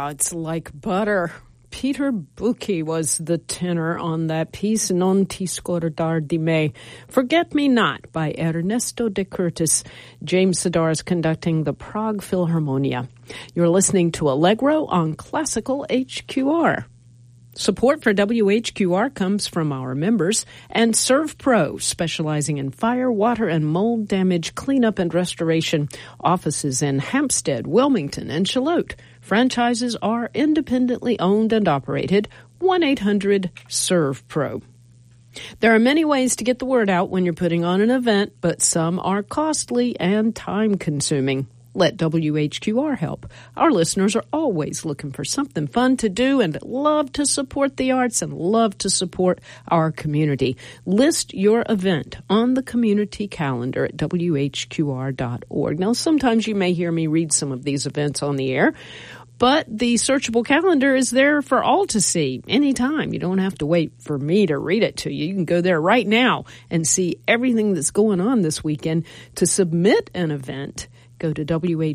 Yeah, it's like butter. Peter Bucchi was the tenor on that piece, Non ti scordar di me. Forget Me Not by Ernesto de Curtis. James Sidar is conducting the Prague Philharmonia. You're listening to Allegro on Classical HQR. Support for WHQR comes from our members and ServPro, specializing in fire, water, and mold damage cleanup and restoration. Offices in Hampstead, Wilmington, and Charlotte. Franchises are independently owned and operated. 1-800-ServPro. There are many ways to get the word out when you're putting on an event, but some are costly and time-consuming. Let WHQR help. Our listeners are always looking for something fun to do and love to support the arts and love to support our community. List your event on the community calendar at WHQR.org. Now, sometimes you may hear me read some of these events on the air, but the searchable calendar is there for all to see anytime. You don't have to wait for me to read it to you. You can go there right now and see everything that's going on this weekend. To submit an event, go to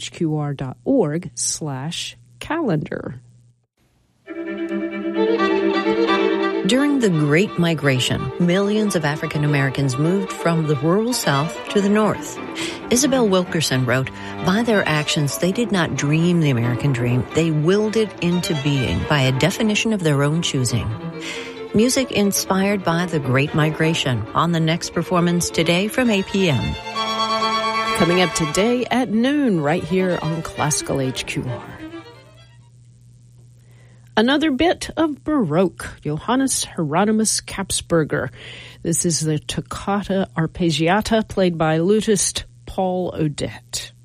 WHQR.org/calendar. During the Great Migration, millions of African Americans moved from the rural South to the North. Isabel Wilkerson wrote, "By their actions, they did not dream the American dream. They willed it into being by a definition of their own choosing." Music inspired by the Great Migration on the next performance today from 8 p.m. Coming up today at noon right here on Classical HQR. Another bit of Baroque, Johannes Hieronymus Kapsberger. This is the Toccata Arpeggiata played by lutist Paul Odette.